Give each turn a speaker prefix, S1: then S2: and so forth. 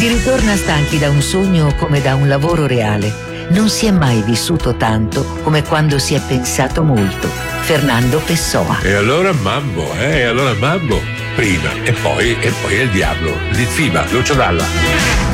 S1: Si ritorna stanchi da un sogno come da un lavoro reale. Non si è mai vissuto tanto come quando si è pensato molto. Fernando Pessoa.
S2: E allora mambo, prima e poi è il diavolo. Litfiba, Lucio Dalla.